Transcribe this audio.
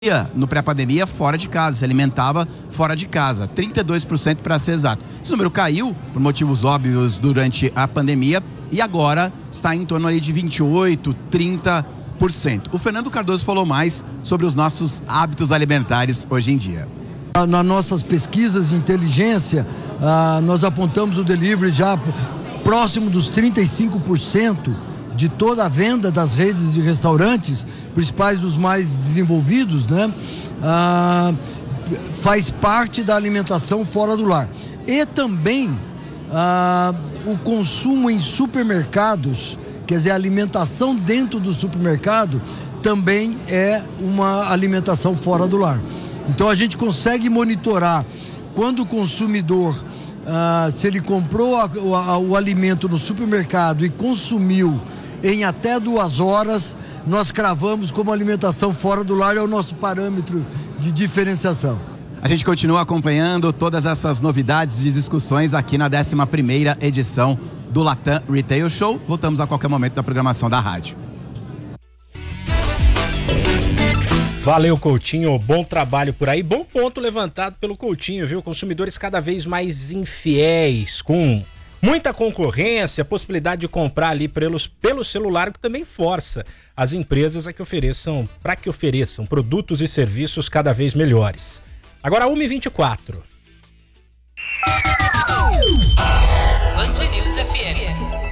no pré-pandemia fora de casa, se alimentava fora de casa, 32% para ser exato. Esse número caiu por motivos óbvios durante a pandemia e agora está em torno ali de 28%, 30%. O Fernando Cardoso falou mais sobre os nossos hábitos alimentares hoje em dia. Nas nossas pesquisas de inteligência, nós apontamos o delivery já próximo dos 35% de toda a venda das redes de restaurantes, principais dos mais desenvolvidos, né? Faz parte da alimentação fora do lar. E também o consumo em supermercados, quer dizer, a alimentação dentro do supermercado também é uma alimentação fora do lar. Então a gente consegue monitorar quando o consumidor, se ele comprou o alimento no supermercado e consumiu em até 2 horas, nós cravamos como alimentação fora do lar, é o nosso parâmetro de diferenciação. A gente continua acompanhando todas essas novidades e discussões aqui na 11ª edição do Latam Retail Show. Voltamos a qualquer momento da programação da rádio. Valeu, Coutinho, bom trabalho por aí, bom ponto levantado pelo Coutinho, viu? Consumidores cada vez mais infiéis, com muita concorrência, possibilidade de comprar ali pelo celular, o que também força as empresas a que ofereçam produtos e serviços cada vez melhores. Agora 1h24. Band News FM.